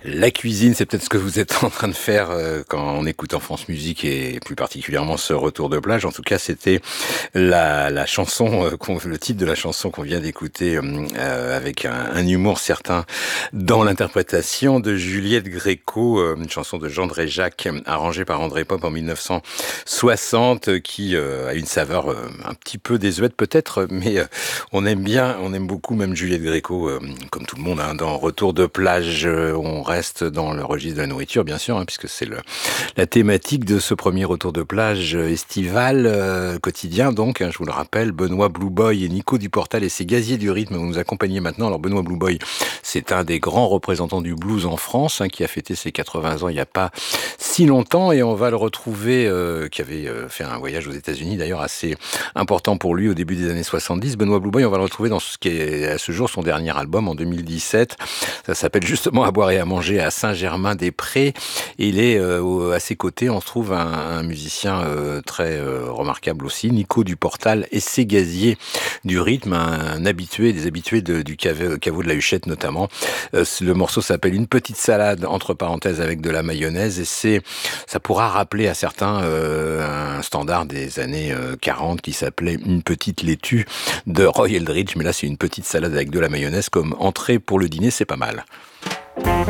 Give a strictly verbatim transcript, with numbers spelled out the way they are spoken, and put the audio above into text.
La cuisine, c'est peut-être ce que vous êtes en train de faire euh, quand on écoute en France Musique et plus particulièrement ce retour de plage. En tout cas, c'était la, la chanson, euh, qu'on- le titre de la chanson qu'on vient d'écouter euh, avec un, un humour certain dans l'interprétation de Juliette Gréco, euh, une chanson de Jean Dréjac arrangée par André Pop en mille neuf cent soixante qui euh, a une saveur euh, un petit peu désuète peut-être, mais euh, on aime bien, on aime beaucoup même Juliette Gréco, euh, comme tout le monde, hein, dans Retour de plage. Euh, on reste dans le registre de la nourriture, bien sûr, hein, puisque c'est le, la thématique de ce premier retour de plage estival, euh, quotidien donc, hein, je vous le rappelle, Benoît Blue Boy et Nico Duportal et ses gaziers du rythme vont nous accompagner maintenant. Alors Benoît Blue Boy, c'est un des grands représentants du blues en France, hein, qui a fêté ses quatre-vingts ans il n'y a pas si longtemps, et on va le retrouver, euh, qui avait euh, fait un voyage aux États-Unis d'ailleurs assez important pour lui au début des années soixante-dix. Benoît Blue Boy, on va le retrouver dans ce qui est à ce jour son dernier album en deux mille dix-sept. Ça s'appelle justement À boire et à manger à Saint-Germain-des-Prés. Et il est euh, à ses côtés, on se trouve un, un musicien euh, très euh, remarquable aussi, Nico Duportal et ses gaziers du rythme, un, un habitué, des habitués de, du caveau, caveau de la Huchette notamment. Euh, le morceau s'appelle Une petite salade entre parenthèses avec de la mayonnaise, et c'est, ça pourra rappeler à certains euh, un standard des années euh, quarante qui s'appelait Une petite laitue de Roy Eldridge, mais là c'est une petite salade avec de la mayonnaise comme entrée pour le dîner, c'est pas mal.